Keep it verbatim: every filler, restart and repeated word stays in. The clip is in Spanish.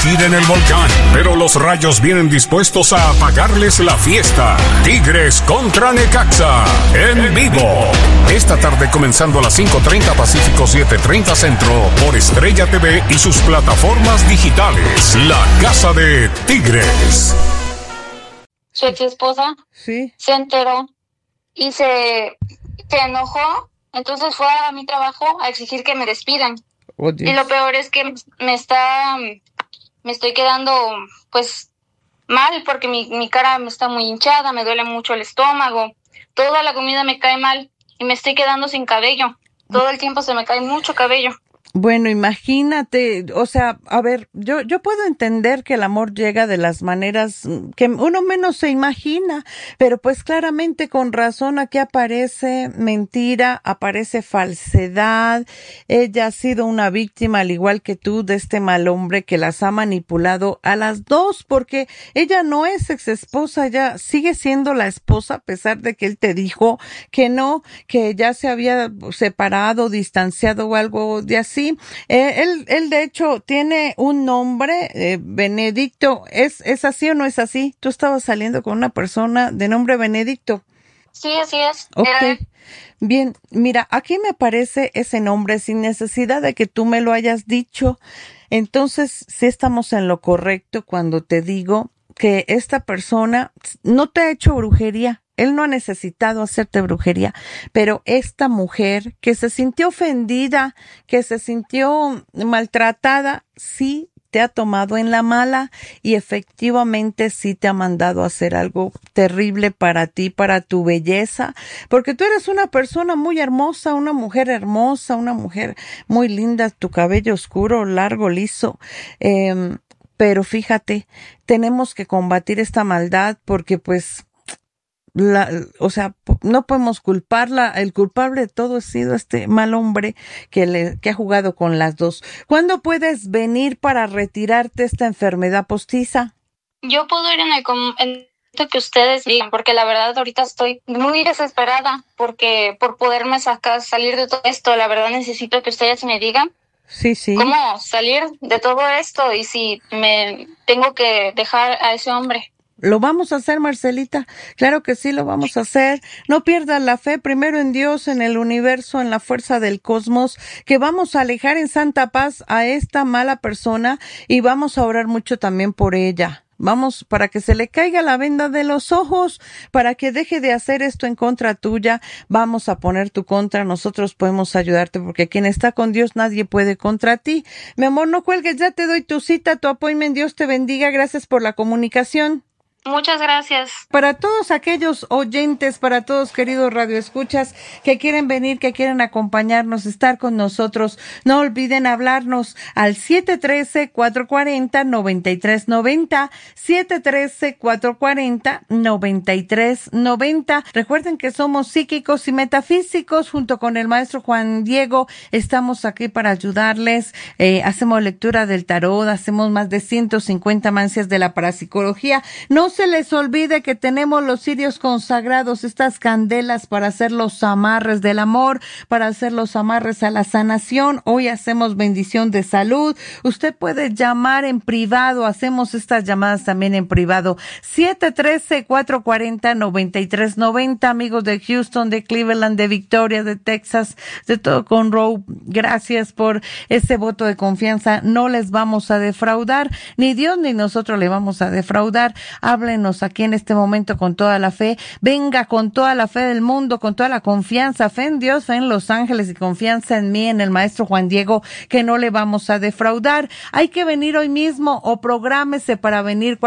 surgir en el volcán, pero los Rayos vienen dispuestos a apagarles la fiesta. Tigres contra Necaxa, en vivo. Esta tarde comenzando a las cinco treinta Pacífico, siete treinta Centro, por Estrella T V y sus plataformas digitales. La Casa de Tigres. Su ex esposa sí. se enteró y se, se enojó, entonces fue a mi trabajo a exigir que me despidan. Oh, y lo peor es que me está, me estoy quedando pues mal porque mi, mi cara me está muy hinchada, me duele mucho el estómago, toda la comida me cae mal y me estoy quedando sin cabello, todo el tiempo se me cae mucho cabello. Bueno, imagínate, o sea, a ver, yo yo puedo entender que el amor llega de las maneras que uno menos se imagina, pero pues claramente con razón aquí aparece mentira, aparece falsedad. Ella ha sido una víctima, al igual que tú, de este mal hombre que las ha manipulado a las dos, porque ella no es ex esposa, ella sigue siendo la esposa a pesar de que él te dijo que no, que ya se había separado, distanciado o algo de así. Eh, él, él de hecho tiene un nombre, eh, Benedicto. ¿Es, ¿Es así o no es así? Tú estabas saliendo con una persona de nombre Benedicto. Sí, así es. Ok. Era... Bien, mira, aquí me aparece ese nombre sin necesidad de que tú me lo hayas dicho. Entonces, sí estamos en lo correcto cuando te digo que esta persona no te ha hecho brujería. Él no ha necesitado hacerte brujería, pero esta mujer que se sintió ofendida, que se sintió maltratada, sí te ha tomado en la mala y efectivamente sí te ha mandado a hacer algo terrible para ti, para tu belleza, porque tú eres una persona muy hermosa, una mujer hermosa, una mujer muy linda, tu cabello oscuro, largo, liso, eh, pero fíjate, tenemos que combatir esta maldad porque pues La, o sea, no podemos culparla, el culpable de todo ha sido este mal hombre que le, que ha jugado con las dos. ¿Cuándo puedes venir para retirarte esta enfermedad postiza? Yo puedo ir en el momento que ustedes digan, porque la verdad ahorita estoy muy desesperada porque por poderme sacar, salir de todo esto, la verdad necesito que ustedes me digan. Sí, sí. ¿Cómo salir de todo esto? Y si me tengo que dejar a ese hombre. Lo vamos a hacer, Marcelita. Claro que sí, lo vamos a hacer. No pierdas la fe, primero en Dios, en el universo, en la fuerza del cosmos, que vamos a alejar en santa paz a esta mala persona y vamos a orar mucho también por ella. Vamos, para que se le caiga la venda de los ojos, para que deje de hacer esto en contra tuya. Vamos a poner tu contra, nosotros podemos ayudarte, porque quien está con Dios nadie puede contra ti. Mi amor, no cuelgues, ya te doy tu cita, tu appointment. Dios te bendiga, gracias por la comunicación. Muchas gracias. Para todos aquellos oyentes, para todos queridos radioescuchas que quieren venir, que quieren acompañarnos, estar con nosotros, no olviden hablarnos al siete uno tres, cuatro cuatro cero, nueve tres nueve cero, siete uno tres, cuatro cuatro cero, nueve tres nueve cero. Recuerden que somos psíquicos y metafísicos junto con el maestro Juan Diego. Estamos aquí para ayudarles. Eh, hacemos lectura del tarot, hacemos más de ciento cincuenta mancias de la parapsicología. No se les olvide que tenemos los cirios consagrados, estas candelas para hacer los amarres del amor, para hacer los amarres a la sanación. Hoy hacemos bendición de salud. Usted puede llamar en privado, hacemos estas llamadas también en privado. siete uno tres, cuatro cuatro cero, nueve tres nueve cero, amigos de Houston, de Cleveland, de Victoria, de Texas, de todo Conroe. Gracias por ese voto de confianza. No les vamos a defraudar, ni Dios ni nosotros le vamos a defraudar. Háblenos aquí en este momento con toda la fe. Venga con toda la fe del mundo, con toda la confianza, fe en Dios, fe en los ángeles y confianza en mí, en el maestro Juan Diego, que no le vamos a defraudar. Hay que venir hoy mismo o prográmese para venir